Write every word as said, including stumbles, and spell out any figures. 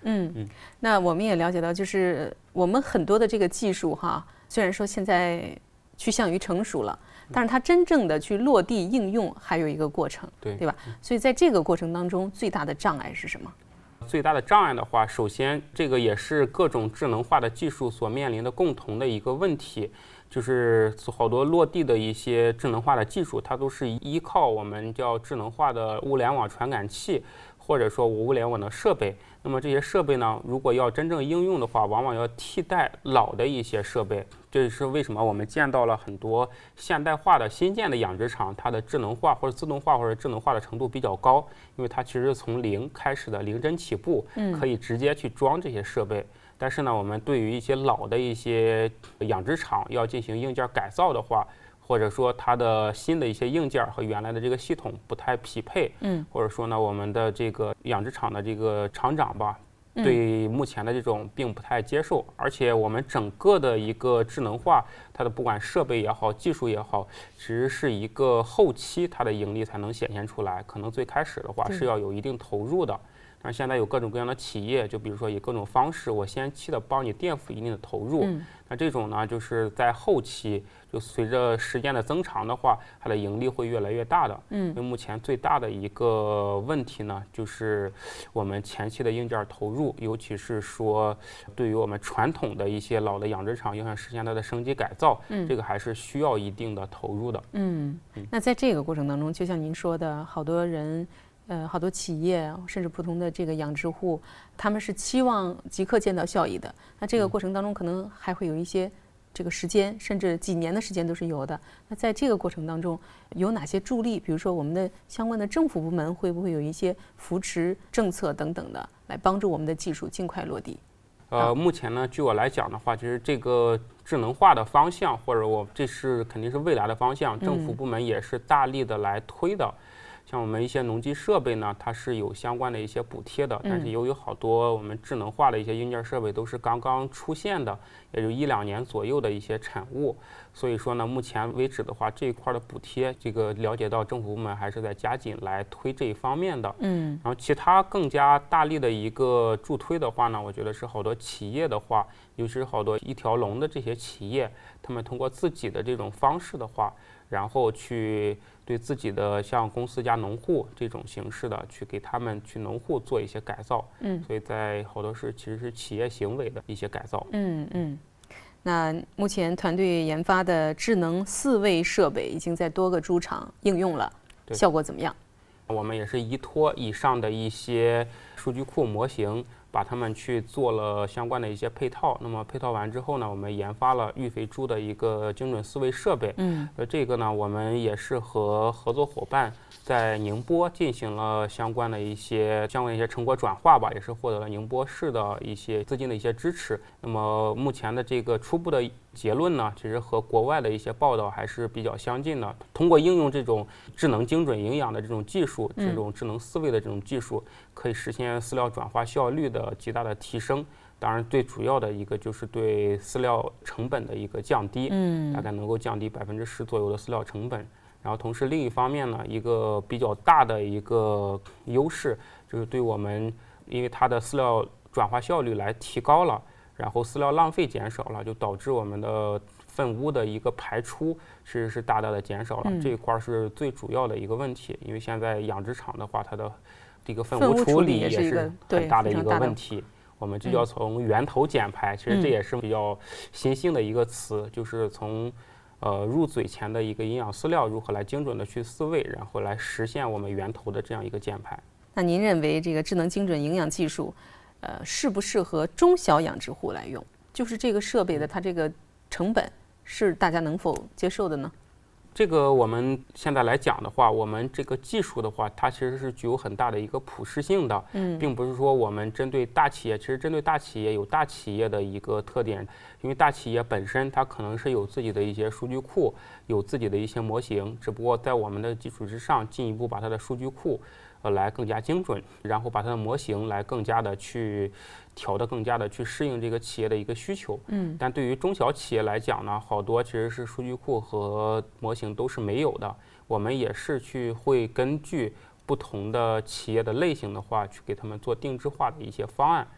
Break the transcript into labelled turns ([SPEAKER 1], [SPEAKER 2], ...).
[SPEAKER 1] 嗯嗯，那我们也了解到，就是我们很多的这个技术哈，虽然说现在趋向于成熟了，但是它真正的去落地应用还有一个过程，
[SPEAKER 2] 对
[SPEAKER 1] 对吧？所以在这个过程当中，最大的障碍是什么？
[SPEAKER 2] 最大的障碍的话，首先这个也是各种智能化的技术所面临的共同的一个问题。就是好多落地的一些智能化的技术，它都是依靠我们叫智能化的物联网传感器，或者说物联网的设备。那么这些设备呢，如果要真正应用的话，往往要替代老的一些设备。这是为什么我们见到了很多现代化的新建的养殖场，它的智能化或者自动化或者智能化的程度比较高，因为它其实是从零开始的，零针起步，可以直接去装这些设备。但是呢，我们对于一些老的一些养殖场要进行硬件改造的话，或者说它的新的一些硬件和原来的这个系统不太匹配，嗯，或者说呢，我们的这个养殖场的这个厂长吧，对目前的这种并不太接受，而且我们整个的一个智能化，它的不管设备也好，技术也好，其实是一个后期它的盈利才能显现出来，可能最开始的话是要有一定投入的。但是现在有各种各样的企业，就比如说以各种方式，我先期的帮你垫付一定的投入。嗯、那这种呢，就是在后期，就随着时间的增长的话，它的盈利会越来越大的。嗯，因为目前最大的一个问题呢，就是我们前期的硬件投入，尤其是说对于我们传统的一些老的养殖场，要想实现它的升级改造，嗯、这个还是需要一定的投入的。
[SPEAKER 1] 嗯，嗯那在这个过程当中，就像您说的，好多人。呃，好多企业甚至普通的这个养殖户，他们是期望即刻见到效益的。那这个过程当中，可能还会有一些这个时间，甚至几年的时间都是有的。那在这个过程当中，有哪些助力？比如说，我们的相关的政府部门会不会有一些扶持政策等等的，来帮助我们的技术尽快落地？
[SPEAKER 2] 呃，目前呢，据我来讲的话，其实这个智能化的方向，或者我这是肯定是未来的方向，政府部门也是大力的来推的。嗯像我们一些农机设备呢，它是有相关的一些补贴的，但是由于好多我们智能化的一些硬件设备都是刚刚出现的，也就一两年左右的一些产物，所以说呢，目前为止的话，这一块的补贴，这个了解到政府部门还是在加紧来推这一方面的。嗯，然后其他更加大力的一个助推的话呢，我觉得是好多企业的话，尤其是好多一条龙的这些企业，他们通过自己的这种方式的话，然后去对自己的像公司加农户这种形式的去给他们去农户做一些改造，嗯，所以在好多是其实是企业行为的一些改造，
[SPEAKER 1] 嗯嗯。那目前团队研发的智能饲喂设备已经在多个猪场应用了，效果怎么样？
[SPEAKER 2] 我们也是依托以上的一些数据库模型，把它们去做了相关的一些配套。那么配套完之后呢，我们研发了育肥猪的一个精准饲喂设备。嗯，呃，这个呢，我们也是和合作伙伴在宁波进行了相关的一些相关的一些成果转化吧，也是获得了宁波市的一些资金的一些支持。那么目前的这个初步的结论呢，其实和国外的一些报道还是比较相近的。通过应用这种智能精准营养的这种技术，这种智能饲喂的这种技术，可以实现饲料转化效率的极大的提升。当然，最主要的一个就是对饲料成本的一个降低，嗯，大概能够降低百分之十左右的饲料成本。然后同时另一方面呢，一个比较大的一个优势就是对我们，因为它的饲料转化效率来提高了。然后饲料浪费减少了，就导致我们的粪污的一个排出其实是大大的减少了。嗯、这一块是最主要的一个问题，因为现在养殖场的话，它的这个粪污处理也是很大的一个问题。我们就要从源头减排，其实这也是比较新兴的一个词，就是从呃入嘴前的一个营养饲料如何来精准的去饲喂，然后来实现我们源头的这样一个减排。
[SPEAKER 1] 那您认为这个智能精准营养技术？呃，适不适合中小养殖户来用？就是这个设备的它这个成本是大家能否接受的呢？
[SPEAKER 2] 这个我们现在来讲的话，我们这个技术的话，它其实是具有很大的一个普适性的，嗯，并不是说我们针对大企业，其实针对大企业有大企业的一个特点，因为大企业本身它可能是有自己的一些数据库，有自己的一些模型，只不过在我们的基础之上，进一步把它的数据库。呃，来更加精准，然后把它的模型来更加的去调的更加的去适应这个企业的一个需求。嗯，但对于中小企业来讲呢，好多其实是数据库和模型都是没有的。我们也是去会根据不同的企业的类型的话，去给他们做定制化的一些方案。